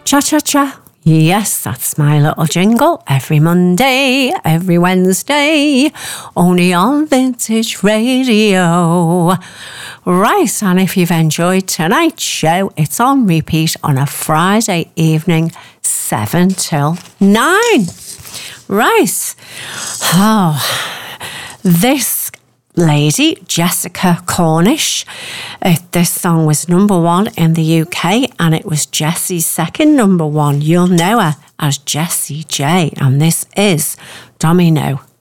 Cha-cha-cha. Yes, that's my little jingle. Every Monday, every Wednesday, only on Vintage Radio. Right, and if you've enjoyed tonight's show, it's on repeat on a Friday evening, 7 till 9. Right. Oh, this lady, Jessica Cornish. This song was number 1 in the UK, and it was Jessie's second number 1. You'll know her as Jessie J, and this is Domino.